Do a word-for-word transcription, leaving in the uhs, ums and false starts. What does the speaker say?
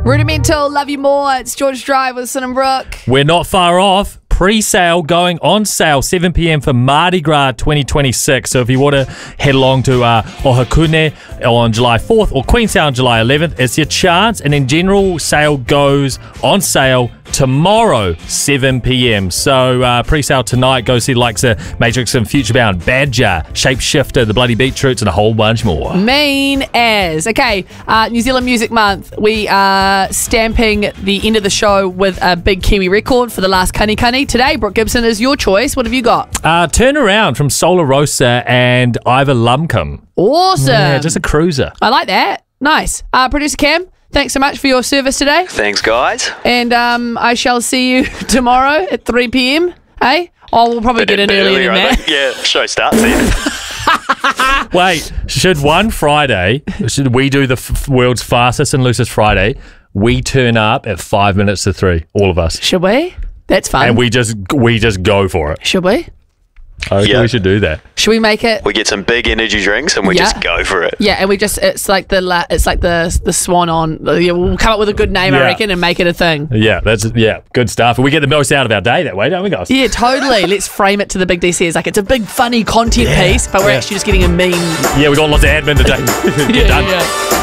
Rudimental, love you more. It's George Drive with Sin and Brooke. We're not far off. Pre-sale going on sale, seven p.m. for Mardi Gras twenty twenty-six. So if you want to head along to uh, Ohakune on July fourth or Queenstown on July eleventh, it's your chance. And then general sale goes on sale tomorrow, seven p.m. So uh, pre-sale tonight, go see the likes of Matrix and Futurebound, Badger, Shapeshifter, The Bloody Beetroots, and a whole bunch more. Mean as. Okay, uh, New Zealand Music Month. We are stamping the end of the show with a big Kiwi record for the last Kani Kani. Today, Brooke Gibson is your choice. What have you got? Uh, Turn Around from Solar Rosa and Ivor Lumcombe. Awesome. Yeah, just a cruiser. I like that. Nice. Uh, Producer Cam, thanks so much for your service today. Thanks, guys. And um, I shall see you tomorrow at three p.m. Hey? Oh, we'll probably Bit get in bit earlier than I that. think. Yeah, show starts then. Wait, should one Friday, should we do the f- world's fastest and loosest Friday, we turn up at five minutes to three, all of us. Should we? That's fun. And we just we just go for it. Should we? I reckon Yeah. we should do that. Should we make it? We get some big energy drinks and we Yeah. just go for it. Yeah, and we just, it's like the la- it's like the the swan on. Yeah, we'll come up with a good name, I Yeah. reckon, and make it a thing. Yeah, that's yeah, good stuff. We get the most out of our day that way, don't we, guys? Yeah, totally. Let's frame it to the big D C as like it's a big, funny content Yeah. piece, but we're Yeah. actually just getting a mean. Yeah, we got lots of admin to do. Get Yeah, done. yeah.